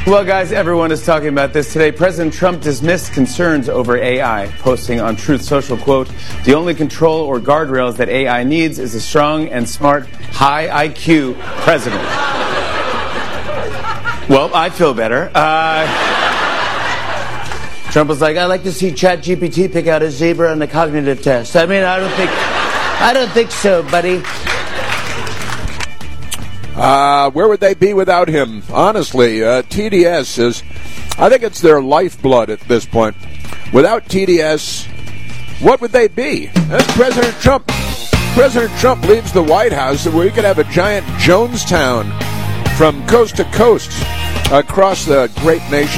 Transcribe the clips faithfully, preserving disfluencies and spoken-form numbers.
Well, guys, everyone is talking about this today. President Trump dismissed concerns over A I, posting on Truth Social, quote, "The only control or guardrails that A I needs is a strong and smart, high I Q president." Well, I feel better. Uh, Trump was like, "I'd like to see ChatGPT pick out a zebra on the cognitive test." I mean, I don't think, I don't think so, buddy. Uh, where would they be without him? Honestly, uh, T D S is, I think it's their lifeblood at this point. Without T D S, what would they be? Uh, President Trump. President Trump leaves the White House, and we could have a giant Jonestown from coast to coast across the great nation.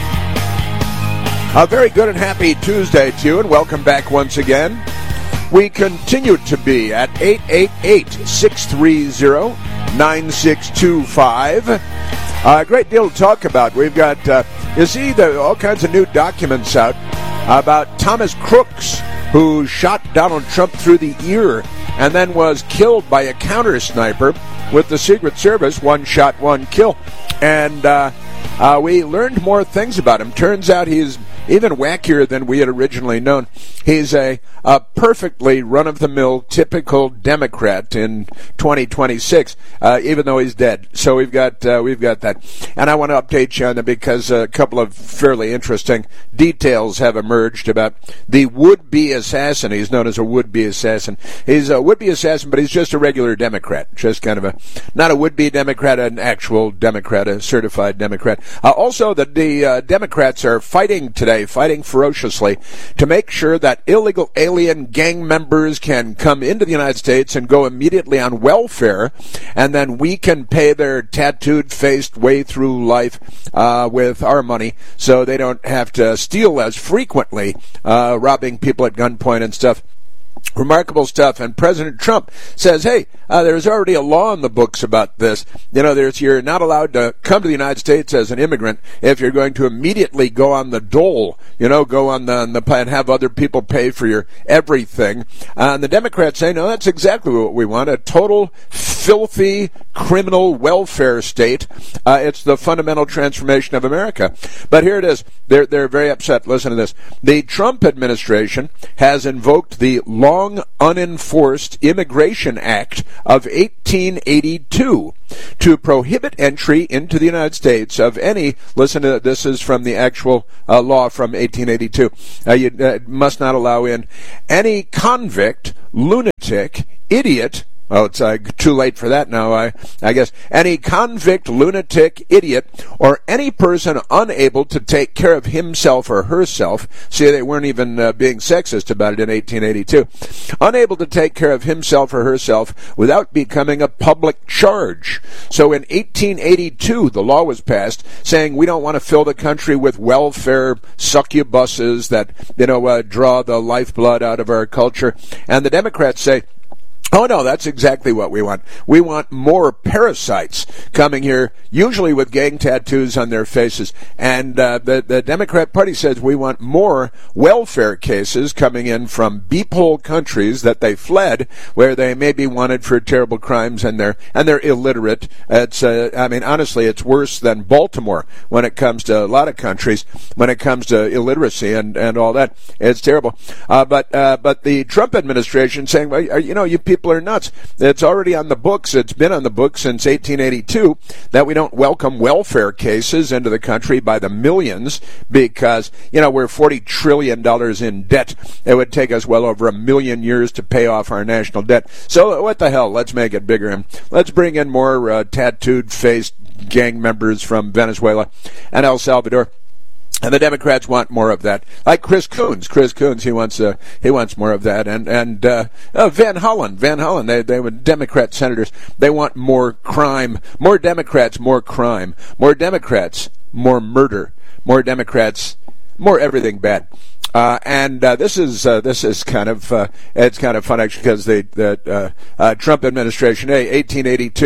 A very good and happy Tuesday to you, and welcome back once again. We continue to be at eight eight eight, six three zero, nine six two five. A uh, great deal to talk about. We've got, uh, you see, the, all kinds of new documents out about Thomas Crooks, who shot Donald Trump through the ear and then was killed by a counter sniper with the Secret Service. One shot, one kill. And uh, uh, we learned more things about him. Turns out he's even wackier than we had originally known. He's a, a perfectly run-of-the-mill, typical Democrat in twenty twenty-six, uh, even though he's dead. So we've got uh, we've got that, and I want to update you on that because a couple of fairly interesting details have emerged about the would-be assassin. He's known as a would-be assassin. He's a would-be assassin, but he's just a regular Democrat, just kind of a not a would-be Democrat, an actual Democrat, a certified Democrat. Uh, also, the, the uh, Democrats are fighting today. Fighting ferociously to make sure that illegal alien gang members can come into the United States and go immediately on welfare, and then we can pay their tattooed-faced way through life uh, with our money so they don't have to steal as frequently, uh, robbing people at gunpoint and stuff. Remarkable stuff. And President Trump says, hey, uh, there's already a law in the books about this. You know, there's you're not allowed to come to the United States as an immigrant if you're going to immediately go on the dole, you know, go on the, on the and have other people pay for your everything. Uh, and the Democrats say, no, that's exactly what we want, a total filthy criminal welfare state. Uh, it's the fundamental transformation of America. But here it is. They're, they're very upset. Listen to this. The Trump administration has invoked the Long Unenforced Immigration Act of eighteen eighty-two to prohibit entry into the United States of any, listen to this is from the actual uh, law from eighteen eighty-two, uh, you uh, must not allow in any convict, lunatic, idiot, oh, it's uh, too late for that now, I, I guess. Any convict, lunatic, idiot, or any person unable to take care of himself or herself. See, they weren't even uh, being sexist about it in eighteen eighty-two. Unable to take care of himself or herself without becoming a public charge. So in eighteen eighty-two, the law was passed saying we don't want to fill the country with welfare succubuses that, you know, uh, draw the lifeblood out of our culture. And the Democrats say, oh, no, that's exactly what we want. We want more parasites coming here, usually with gang tattoos on their faces. And uh, the, the Democrat Party says we want more welfare cases coming in from beephole countries that they fled, where they may be wanted for terrible crimes and they're, and they're illiterate. It's, uh, I mean, honestly, it's worse than Baltimore when it comes to a lot of countries, when it comes to illiteracy and, and all that. It's terrible. Uh, but, uh, but the Trump administration saying, well, you know, you people People are nuts. It's already on the books. It's been on the books since eighteen eighty-two that we don't welcome welfare cases into the country by the millions because, you know, we're forty trillion dollars in debt. It would take us well over a million years to pay off our national debt. So what the hell? Let's make it bigger. And let's bring in more uh, tattooed-faced gang members from Venezuela and El Salvador. And the Democrats want more of that, like Chris Coons. Chris Coons, he wants uh, he wants more of that, and and uh, uh, Van Hollen, Van Hollen. They they were Democrat senators. They want more crime, more Democrats, more crime, more Democrats, more murder, more Democrats, more everything bad. Uh, and uh, this is uh, this is kind of uh, it's kind of fun actually because the the uh, uh, Trump administration, hey, eighteen eighty-two,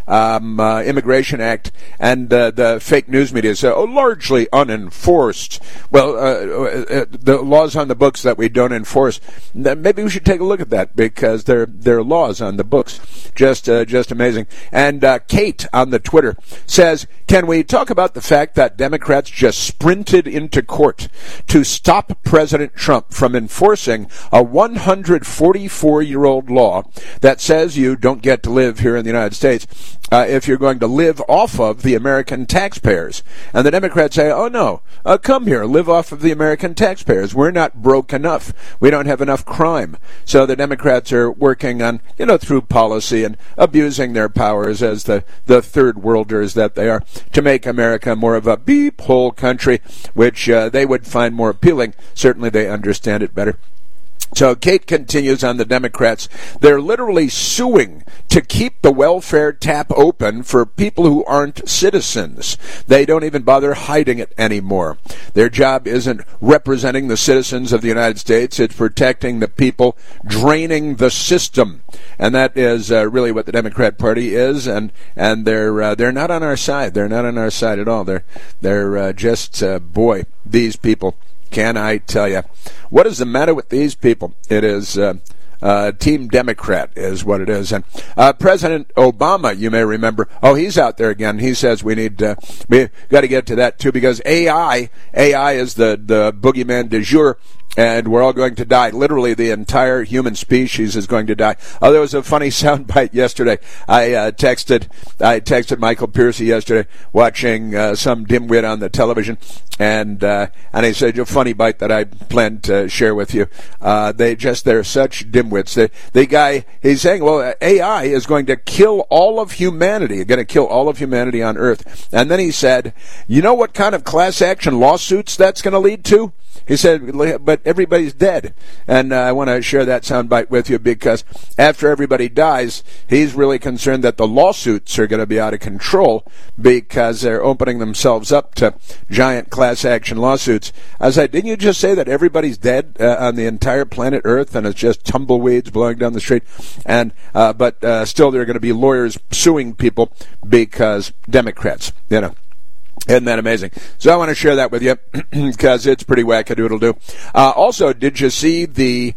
um, uh, Immigration Act, and uh, the fake news media say, oh, largely unenforced. Well, uh, uh, the laws on the books that we don't enforce, maybe we should take a look at that, because they're, they're laws on the books. Just uh, just amazing. And uh, Kate on the Twitter says, can we talk about the fact that Democrats just sprinted into court to stop President Trump from enforcing a one hundred forty-four-year-old law that says you don't get to live here in the United States uh, if you're going to live off of the American taxpayers. And the Democrats say, oh, no, uh, come here, live off of the American taxpayers. We're not broke enough. We don't have enough crime. So the Democrats are working on, you know, through policy and abusing their powers as the, the third worlders that they are to make America more of a beep hole country, which uh, they would find more appealing. Certainly they understand it better. So Kate continues on the Democrats. They're literally suing to keep the welfare tap open for people who aren't citizens. They don't even bother hiding it anymore. Their job isn't representing the citizens of the United States. It's protecting the people draining the system. And that is uh, really what the Democrat Party is. And and they're uh, they're not on our side. They're not on our side at all. They're they're uh, just uh, boy, these people. Can I tell you? What is the matter with these people? It is uh, uh, Team Democrat is what it is. And uh, President Obama, you may remember, oh, he's out there again. He says we need, uh, we got to get to that too, because A I, A I is the, the boogeyman du jour. And we're all going to die. Literally, the entire human species is going to die. Oh, there was a funny soundbite yesterday. I uh, texted, I texted Michael Piercy yesterday, watching uh, some dimwit on the television, and uh, and he said a funny bite that I plan to share with you. Uh, they just they're such dimwits. The the guy he's saying, well, A I is going to kill all of humanity. Going to kill all of humanity on Earth. And then he said, you know what kind of class action lawsuits that's going to lead to? He said, but everybody's dead. And uh, I want to share that soundbite with you, because after everybody dies, he's really concerned that the lawsuits are going to be out of control because they're opening themselves up to giant class action lawsuits. I said, didn't you just say that everybody's dead uh, on the entire planet Earth, and it's just tumbleweeds blowing down the street? And uh, But uh, still there are going to be lawyers suing people because Democrats, you know. Isn't that amazing? So I want to share that with you because it's pretty wackadoodle-doo. Uh, also, did you see the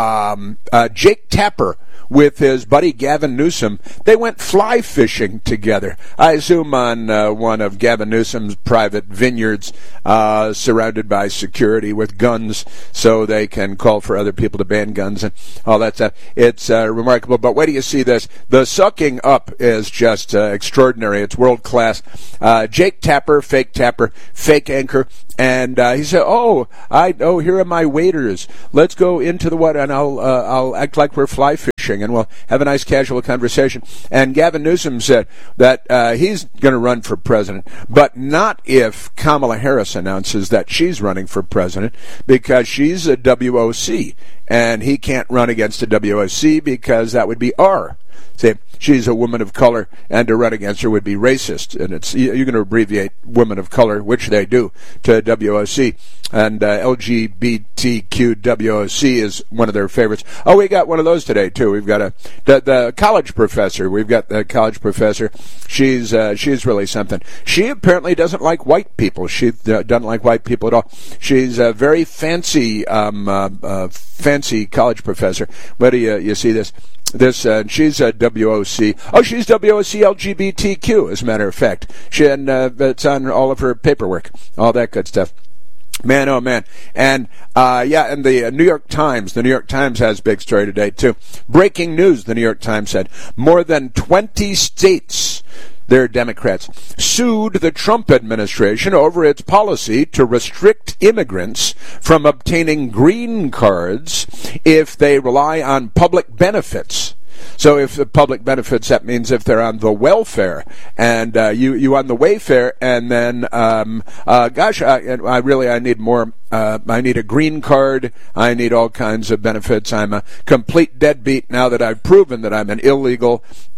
um, uh, Jake Tapper with his buddy Gavin Newsom? They went fly fishing together. I assume on uh, one of Gavin Newsom's private vineyards, uh, surrounded by security with guns, so they can call for other people to ban guns and all that stuff. It's uh, remarkable. But wait till you see this. The sucking up is just uh, extraordinary. It's world class. Uh, Jake Tapper, fake Tapper, fake anchor. And uh, he said, "Oh, I oh here are my waders. Let's go into the water, and I'll uh, I'll act like we're fly fishing, and we'll have a nice casual conversation." And Gavin Newsom said that uh, he's going to run for president, but not if Kamala Harris announces that she's running for president, because she's a W O C, and he can't run against a W O C because that would be R. See, she's a woman of color, and to run against her would be racist. And it's you're going to abbreviate women of color, which they do, to W O C. And uh, L G B T Q W O C is one of their favorites. Oh, we got one of those today too. We've got a the, the college professor. We've got the college professor. She's uh, she's really something. She apparently doesn't like white people. She uh, doesn't like white people at all. She's a very fancy, um, uh, uh, fancy college professor. Where do you you see this? This uh, she's a W O C. Oh, she's W O C L G B T Q, as a matter of fact. She and uh, it's on all of her paperwork, all that good stuff. Man, oh man. And, uh, yeah, and the uh, New York Times, the New York Times has a big story today, too. Breaking news, the New York Times said, more than twenty states, they're Democrats, sued the Trump administration over its policy to restrict immigrants from obtaining green cards if they rely on public benefits. So if the public benefits, that means if they're on the welfare, and uh, you you on the Wayfair, and then um, uh, gosh, I, I really I need more. Uh, I need a green card. I need all kinds of benefits. I'm a complete deadbeat now that I've proven that I'm an illegal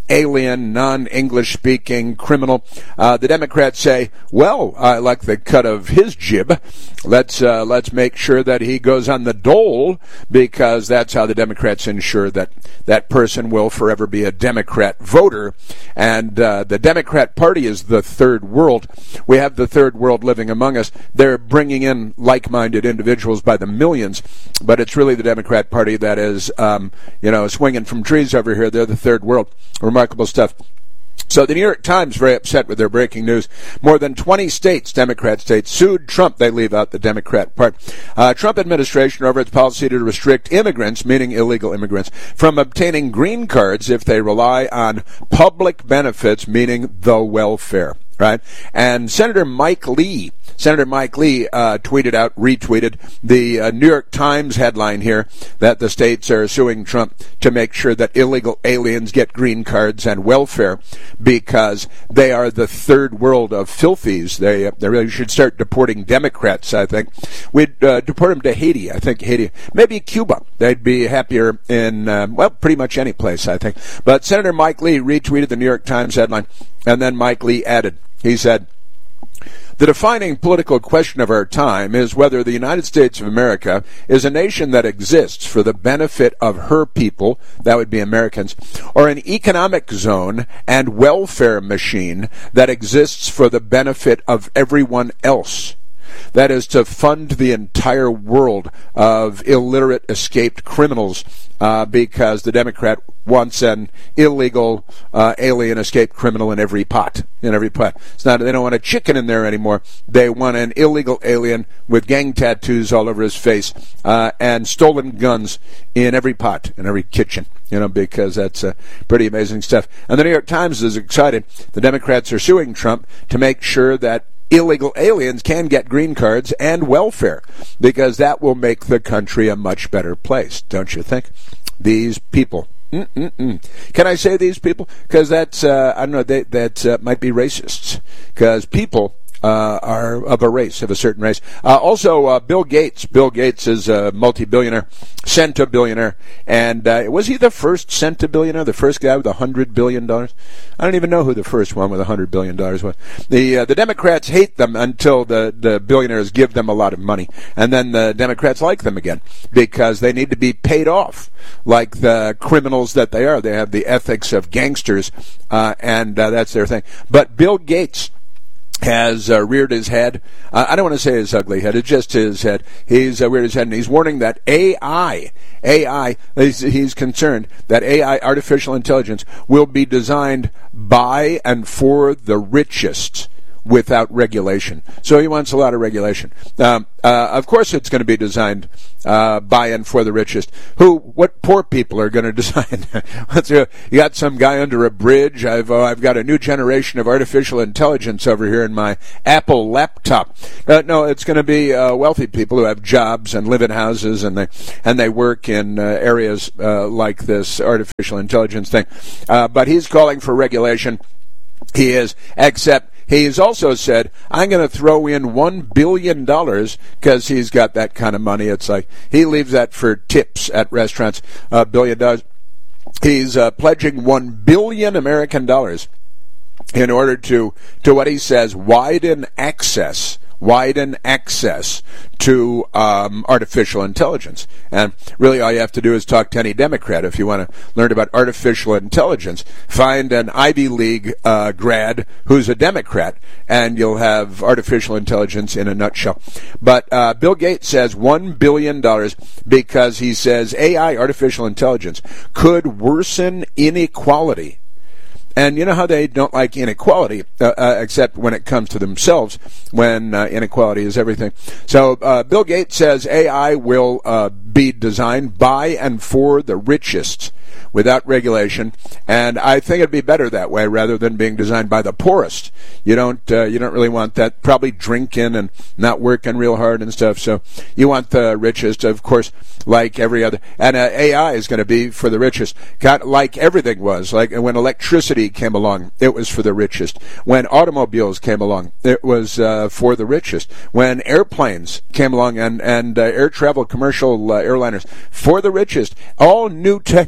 alien, non-English speaking criminal. Uh, the Democrats say, well, I like the cut of his jib. Let's uh, let's make sure that he goes on the dole, because that's how the Democrats ensure that that person will forever be a Democrat voter. And uh, the Democrat Party is the third world. We have the third world living among us. They're bringing in like-minded individuals by the millions, but it's really the Democrat Party that is, um, you know, swinging from trees over here. They're the third world. Remarkable stuff. So the New York Times, very upset with their breaking news. More than twenty states, Democrat states, sued Trump. They leave out the Democrat part. Uh, Trump administration over its policy to restrict immigrants, meaning illegal immigrants, from obtaining green cards if they rely on public benefits, meaning the welfare. Right? And Senator Mike Lee, Senator Mike Lee uh, tweeted out, retweeted the uh, New York Times headline here that the states are suing Trump to make sure that illegal aliens get green cards and welfare, because they are the third world of filthies. They, uh, they really should start deporting Democrats, I think. We'd uh, deport them to Haiti, I think Haiti. Maybe Cuba. They'd be happier in, uh, well, pretty much any place, I think. But Senator Mike Lee retweeted the New York Times headline, and then Mike Lee added, he said, the defining political question of our time is whether the United States of America is a nation that exists for the benefit of her people, that would be Americans, or an economic zone and welfare machine that exists for the benefit of everyone else. That is, to fund the entire world of illiterate escaped criminals, uh, because the Democrat wants an illegal uh, alien escaped criminal in every pot. In every pot. It's not. They don't want a chicken in there anymore. They want an illegal alien with gang tattoos all over his face uh, and stolen guns in every pot, in every kitchen. You know, because that's uh, pretty amazing stuff. And the New York Times is excited. The Democrats are suing Trump to make sure that illegal aliens can get green cards and welfare, because that will make the country a much better place, don't you think? These people. Mm-mm-mm. Can I say these people? Because that's, uh, I don't know, they, that uh, might be racists. Because people uh, are of a race, of a certain race. Uh, also, uh, Bill Gates. Bill Gates is a multi-billionaire, centibillionaire. And uh, was he the first centibillionaire, the first guy with one hundred billion dollars? I don't even know who the first one with one hundred billion dollars was. The uh, the Democrats hate them until the, the billionaires give them a lot of money. And then the Democrats like them again, because they need to be paid off like the criminals that they are. They have the ethics of gangsters, uh, and uh, that's their thing. But Bill Gates has uh, reared his head. Uh, I don't want to say his ugly head. It's just his head. He's uh, reared his head, and he's warning that A I, A I, he's, he's concerned that A I, artificial intelligence, will be designed by and for the richest without regulation. So he wants a lot of regulation. Um, uh, of course it's going to be designed uh, by and for the richest. Who, what poor people are going to design? You got some guy under a bridge. I've uh, I've got a new generation of artificial intelligence over here in my Apple laptop. Uh, no, it's going to be uh, wealthy people who have jobs and live in houses, and they and they work in uh, areas uh, like this artificial intelligence thing. Uh, but he's calling for regulation. He is, except he's also said, I'm going to throw in one billion dollars, because he's got that kind of money. It's like he leaves that for tips at restaurants, a uh, billion dollars. He's uh, pledging one billion American dollars in order to, to what he says, widen access widen access to um, artificial intelligence. And really all you have to do is talk to any Democrat if you want to learn about artificial intelligence. Find an Ivy League uh, grad who's a Democrat, and you'll have artificial intelligence in a nutshell. But uh, Bill Gates says one billion dollars because he says A I, artificial intelligence, could worsen inequality. And you know how they don't like inequality, uh, uh, except when it comes to themselves, when uh, inequality is everything. So uh, Bill Gates says A I will uh, be designed by and for the richest without regulation, and I think it'd be better that way rather than being designed by the poorest. You don't uh, you don't really want that, probably drinking and not working real hard and stuff. So you want the richest, of course, like every other. And uh, A I is going to be for the richest, kind of like everything was. Like when electricity came along, it was for the richest. When automobiles came along, it was uh, for the richest. When airplanes came along and and uh, air travel commercial uh, airliners, for the richest. All new technology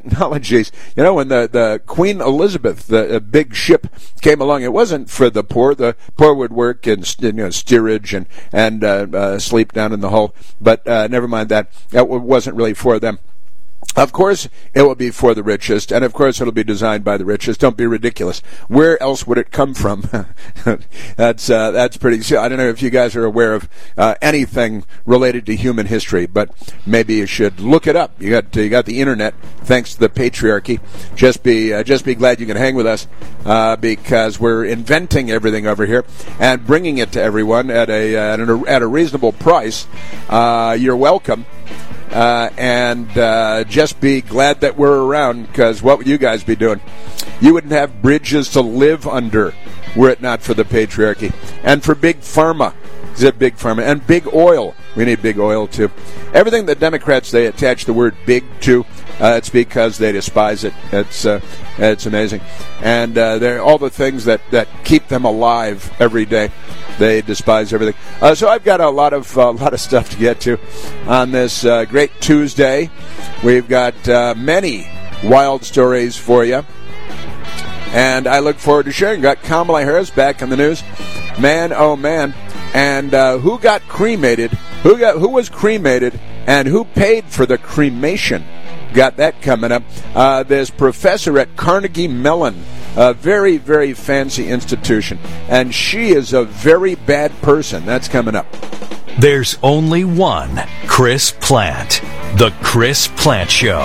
geez. You know, when the, the Queen Elizabeth, the uh, big ship came along, it wasn't for the poor. The poor would work in you know, steerage and, and uh, uh, sleep down in the hull. But uh, never mind that. That wasn't really for them. Of course, it will be for the richest, and of course, it'll be designed by the richest. Don't be ridiculous. Where else would it come from? that's uh, that's pretty. I don't know if you guys are aware of uh, anything related to human history, but maybe you should look it up. You got you got the internet, thanks to the patriarchy. Just be uh, just be glad you can hang with us uh, because we're inventing everything over here and bringing it to everyone at a uh, at, a, at a reasonable price. Uh, you're welcome. Uh, and uh, just be glad that we're around, because what would you guys be doing? You wouldn't have bridges to live under were it not for the patriarchy. And for big pharma. Is it big pharma? And big oil. We need big oil, too. Everything the Democrats, they attach the word big to, uh, it's because they despise it. It's uh, it's amazing. And uh, they're all the things that, that keep them alive every day. They despise everything. Uh, so I've got a lot of a uh, lot of stuff to get to on this uh, great Tuesday. We've got uh, many wild stories for you, and I look forward to sharing. Got Kamala Harris back in the news. Man, oh man! And uh, who got cremated? Who got who was cremated? And who paid for the cremation? Got that coming up. Uh, there's professor at Carnegie Mellon. A very, very fancy institution. And she is a very bad person. That's coming up. There's only one Chris Plante. The Chris Plante Show.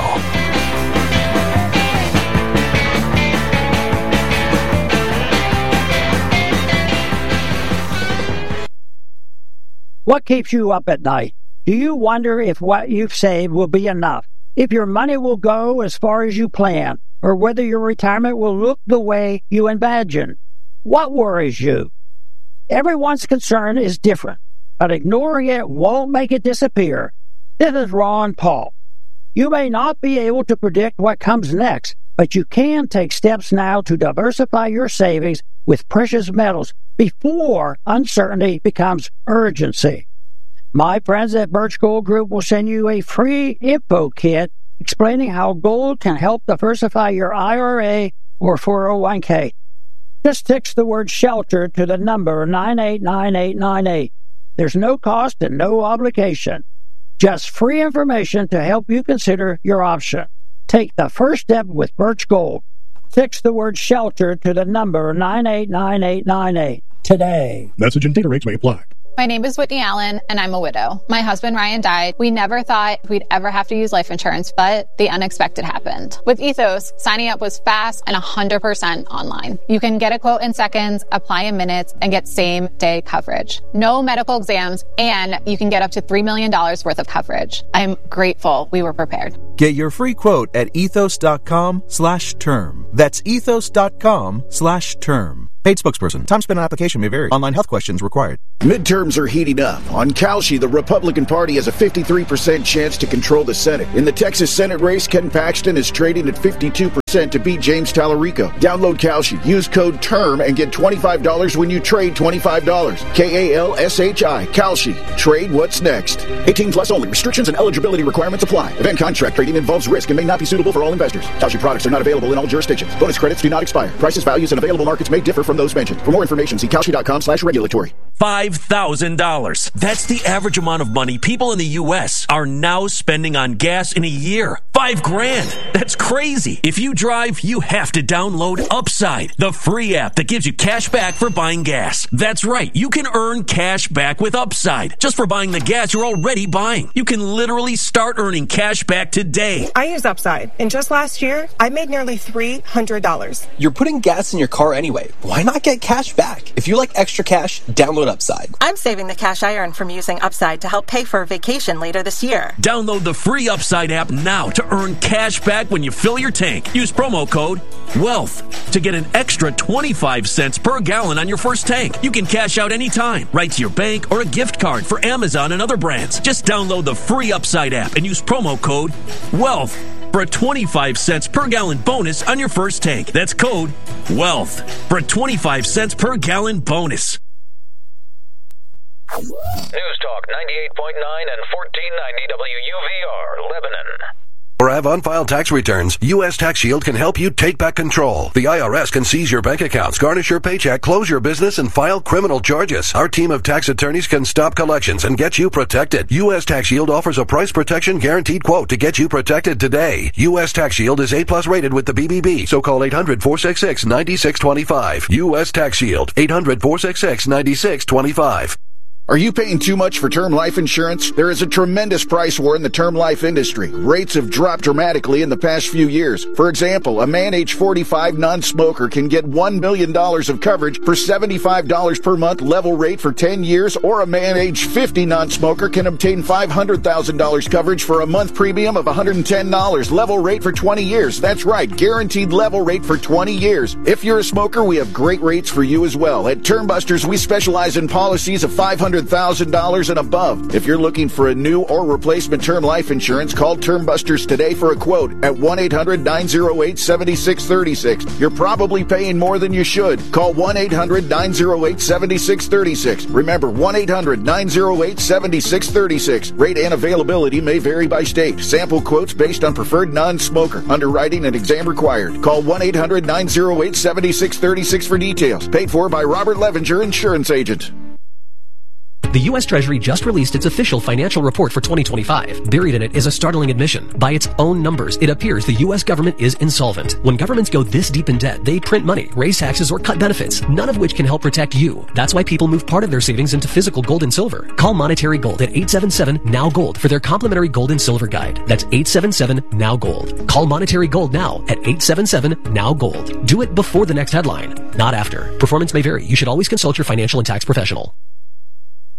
What keeps you up at night? Do you wonder if what you've saved will be enough? If your money will go as far as you plan? Or whether your retirement will look the way you imagine? What worries you? Everyone's concern is different, but ignoring it won't make it disappear. This is Ron Paul. You may not be able to predict what comes next, but you can take steps now to diversify your savings with precious metals before uncertainty becomes urgency. My friends at Birch Gold Group will send you a free info kit explaining how gold can help diversify your I R A or four oh one k. Just text the word SHELTER to the number nine eight nine eight nine eight. There's no cost and no obligation. Just free information to help you consider your option. Take the first step with Birch Gold. Text the word SHELTER to the number nine eight nine eight nine eight today. Message and data rates may apply. My name is Whitney Allen, and I'm a widow. My husband, Ryan, died. We never thought we'd ever have to use life insurance, but the unexpected happened. With Ethos, signing up was fast and one hundred percent online. You can get a quote in seconds, apply in minutes, and get same-day coverage. No medical exams, and you can get up to three million dollars worth of coverage. I'm grateful we were prepared. Get your free quote at ethos.com slash term. That's ethos.com slash term. Paid spokesperson. Time spent on application may vary. Online health questions required. Midterms are heating up. On Kalshi, the Republican Party has a fifty-three percent chance to control the Senate. In the Texas Senate race, Ken Paxton is trading at fifty-two percent to beat James Tallarico. Download Kalshi. Use code TERM and get twenty-five dollars when you trade twenty-five dollars. K A L S H I. Kalshi. Trade what's next. eighteen plus only. Restrictions and eligibility requirements apply. Event contract trading involves risk and may not be suitable for all investors. Kalshi products are not available in all jurisdictions. Bonus credits do not expire. Prices, values, and available markets may differ from those mentioned. For more information, see Kalshi.com slash regulatory. five thousand dollars. That's the average amount of money people in the U S are now spending on gas in a year. Five grand. That's crazy. If you drive, you have to download Upside, the free app that gives you cash back for buying gas. That's right. You can earn cash back with Upside just for buying the gas you're already buying. You can literally start earning cash back today. I use Upside, and just last year, I made nearly three hundred dollars. You're putting gas in your car anyway. Why not get cash back? If you like extra cash, download Upside. I'm saving the cash I earn from using Upside to help pay for a vacation later this year. Download the free Upside app now to earn cash back when you fill your tank. Use promo code WEALTH to get an extra twenty-five cents per gallon on your first tank. You can cash out anytime, right to your bank or a gift card for Amazon and other brands. Just download the free Upside app and use promo code WEALTH for a twenty-five cents per gallon bonus on your first tank. That's code WEALTH for a twenty-five cents per gallon bonus. News Talk ninety-eight point nine and fourteen ninety W U V R, Lebanon. or have unfiled tax returns, U S Tax Shield can help you take back control. The I R S can seize your bank accounts, garnish your paycheck, close your business, and file criminal charges. Our team of tax attorneys can stop collections and get you protected. U S Tax Shield offers a price protection guaranteed quote to get you protected today. U S Tax Shield is A plus rated with the B B B, so call eight hundred, four six six, nine six two five. U S Tax Shield, eight hundred, four six six, nine six two five. Are you paying too much for term life insurance? There is a tremendous price war in the term life industry. Rates have dropped dramatically in the past few years. For example, a man age forty-five non-smoker can get one million dollars of coverage for seventy-five dollars per month level rate for ten years, or a man age fifty non-smoker can obtain five hundred thousand dollars coverage for a month premium of one hundred ten dollars level rate for twenty years. That's right, guaranteed level rate for twenty years. If you're a smoker, we have great rates for you as well. At Term Busters, we specialize in policies of five hundred thousand dollars and above. If you're looking for a new or replacement term life insurance, call Term Busters today for a quote at one eight hundred, nine oh eight, seven six three six. You're probably paying more than you should. Call one eight hundred, nine oh eight, seven six three six. Remember, one eight hundred, nine oh eight, seven six three six. Rate and availability may vary by state. Sample quotes based on preferred non-smoker. Underwriting and exam required. Call one eight hundred, nine oh eight, seven six three six for details. Paid for by Robert Levenger, Insurance Agent. The U S Treasury just released its official financial report for twenty twenty-five. Buried in it is a startling admission. By its own numbers, it appears the U S government is insolvent. When governments go this deep in debt, they print money, raise taxes, or cut benefits, none of which can help protect you. That's why people move part of their savings into physical gold and silver. Call Monetary Gold at eight seven seven, N O W Gold for their complimentary gold and silver guide. That's eight seven seven, N O W Gold. Call Monetary Gold now at eight seven seven, N O W Gold. Do it before the next headline, not after. Performance may vary. You should always consult your financial and tax professional.